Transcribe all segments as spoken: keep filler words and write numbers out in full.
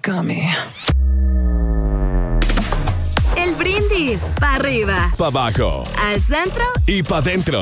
Gummy. El brindis. Pa' arriba. Pa' abajo. Al centro. Y pa' dentro.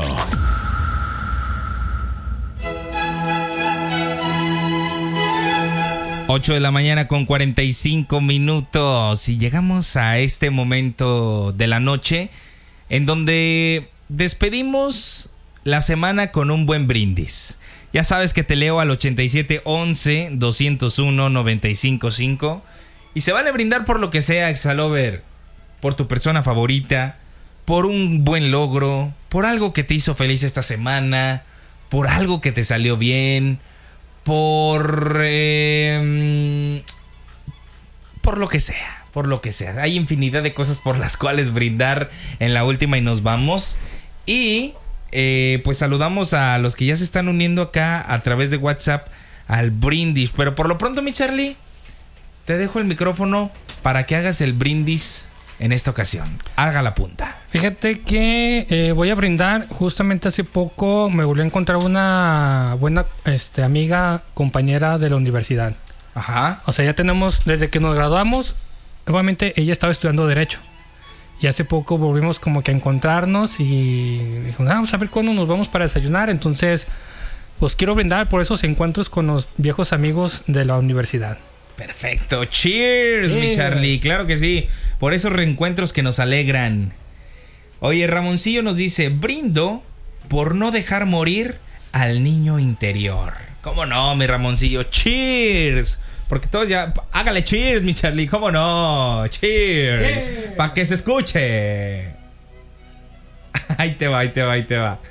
ocho de la mañana con cuarenta y cinco minutos. Y llegamos a este momento de la noche en donde despedimos la semana con un buen brindis. Ya sabes que te leo al ochenta y siete once doscientos uno noventa y cinco cinco. Y se vale brindar por lo que sea, Exalover. Por tu persona favorita, por un buen logro, por algo que te hizo feliz esta semana, por algo que te salió bien, por... Eh, por lo que sea, por lo que sea. Hay infinidad de cosas por las cuales brindar en la última y nos vamos. Y... Eh, pues saludamos a los que ya se están uniendo acá a través de WhatsApp al brindis. Pero por lo pronto, mi Charlie, te dejo el micrófono para que hagas el brindis en esta ocasión. Haga la punta. Fíjate que eh, voy a brindar. Justamente hace poco me volví a encontrar una buena este, amiga, compañera de la universidad. Ajá. O sea, ya tenemos, desde que nos graduamos, obviamente ella estaba estudiando Derecho. Y hace poco volvimos como que a encontrarnos y dijo, ah, vamos a ver cuándo nos vamos para desayunar. Entonces, pues quiero brindar por esos encuentros con los viejos amigos de la universidad. Perfecto. Cheers, yeah. mi Charlie. Claro que sí. Por esos reencuentros que nos alegran. Oye, Ramoncillo nos dice, brindo por no dejar morir al niño interior. ¿Cómo no, mi Ramoncillo? Cheers. Porque todos ya... Hágale cheers, mi Charlie. ¿Cómo no? Cheers. Yeah. Para que se escuche. Ahí te va, ahí te va, ahí te va.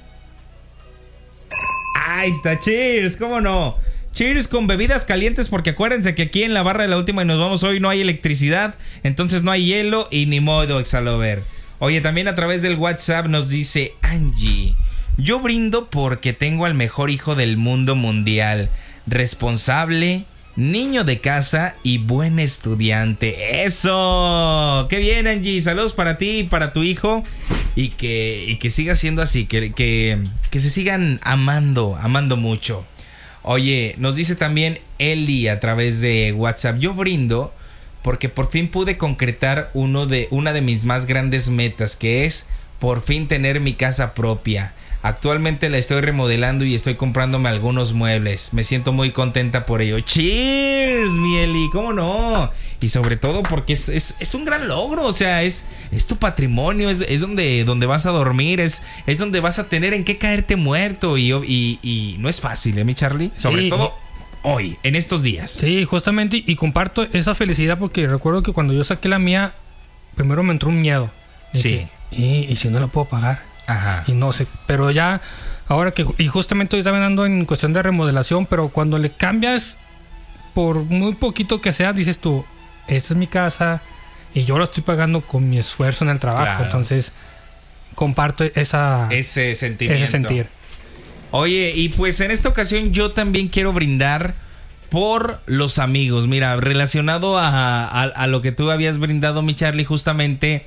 Ahí está, cheers. ¿Cómo no? Cheers con bebidas calientes, porque acuérdense que aquí en la barra de la última y nos vamos hoy no hay electricidad. Entonces no hay hielo y ni modo, Exalover. Oye, también a través del WhatsApp nos dice Angie. Yo brindo porque tengo al mejor hijo del mundo mundial. Responsable... niño de casa y buen estudiante. ¡Eso! ¡Qué bien, Angie! Saludos para ti y para tu hijo. Y que, y que siga siendo así. Que, que, que se sigan amando, amando mucho. Oye, nos dice también Eli a través de WhatsApp. Yo brindo porque por fin pude concretar uno de, una de mis más grandes metas, que es por fin tener mi casa propia. Actualmente la estoy remodelando y estoy comprándome algunos muebles. Me siento muy contenta por ello. ¡Cheers, mi Eli! ¿Cómo no? Y sobre todo porque es, es, es un gran logro. O sea, es, es tu patrimonio. Es, es donde, donde vas a dormir. Es, es donde vas a tener en qué caerte muerto. Y, y, y no es fácil, ¿eh, mi Charlie? Sobre sí, todo hoy, en estos días. Sí, justamente. Y comparto esa felicidad porque recuerdo que cuando yo saqué la mía, primero me entró un miedo. Sí. Que, ¿y, ¿Y si no la puedo pagar? Ajá. Y no sé, pero ya ahora que, y justamente hoy también ando en cuestión de remodelación, pero cuando le cambias por muy poquito que sea, dices tú, esta es mi casa y yo la estoy pagando con mi esfuerzo en el trabajo. Claro. Entonces comparto esa ese sentimiento, ese sentir. Oye, y pues en esta ocasión yo también quiero brindar por los amigos. Mira, relacionado a, a, a lo que tú habías brindado, mi Charlie, justamente...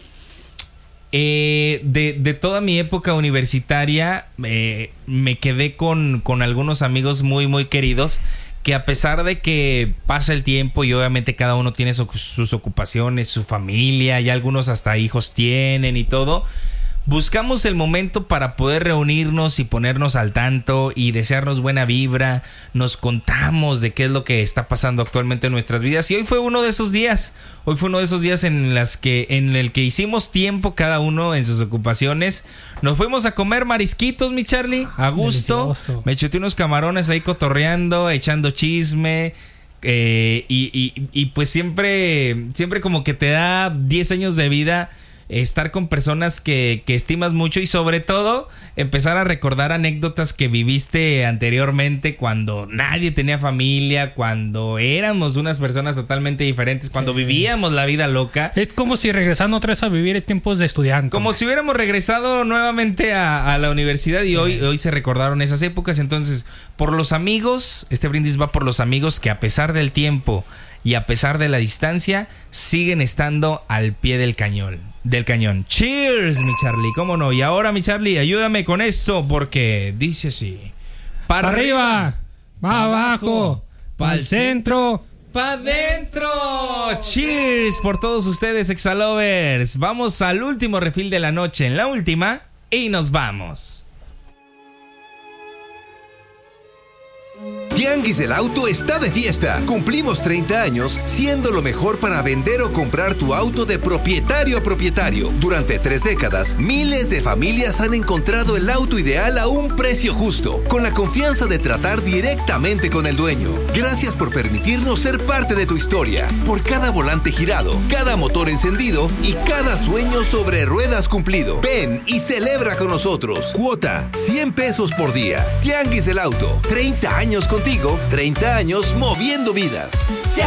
Eh, de, de toda mi época universitaria eh, me quedé con, con algunos amigos muy muy queridos que, a pesar de que pasa el tiempo y obviamente cada uno tiene su, sus ocupaciones, su familia, y algunos hasta hijos tienen y todo, buscamos el momento para poder reunirnos y ponernos al tanto y desearnos buena vibra. Nos contamos de qué es lo que está pasando actualmente en nuestras vidas. Y hoy fue uno de esos días. Hoy fue uno de esos días en las que en el que hicimos tiempo cada uno en sus ocupaciones. Nos fuimos a comer marisquitos, mi Charlie, a gusto. Delicioso. Me chuté unos camarones ahí cotorreando, echando chisme. Eh, y, y, y pues siempre, siempre como que te da diez años de vida estar con personas que, que estimas mucho, y sobre todo empezar a recordar anécdotas que viviste anteriormente cuando nadie tenía familia, cuando éramos unas personas totalmente diferentes, cuando sí. vivíamos la vida loca. Es como si regresando otra vez a vivir en tiempos de estudiante. Como si hubiéramos regresado nuevamente a, a la universidad y sí. hoy, hoy se recordaron esas épocas. Entonces, por los amigos, este brindis va por los amigos que, a pesar del tiempo y a pesar de la distancia, siguen estando al pie del cañón. Del cañón. Cheers, mi Charlie, cómo no. Y ahora, mi Charlie, ayúdame con esto, porque dice así: para arriba, para abajo, para el centro ¡Pa' dentro! Cheers por todos ustedes, Exalovers. Vamos al último refill de la noche, en la última, y nos vamos. Tianguis del Auto está de fiesta. Cumplimos treinta años siendo lo mejor para vender o comprar tu auto de propietario a propietario. Durante tres décadas, miles de familias han encontrado el auto ideal a un precio justo, con la confianza de tratar directamente con el dueño. Gracias por permitirnos ser parte de tu historia. Por cada volante girado, cada motor encendido y cada sueño sobre ruedas cumplido. Ven y celebra con nosotros. Cuota cien pesos por día. Tianguis del Auto. treinta años contigo, treinta años moviendo vidas.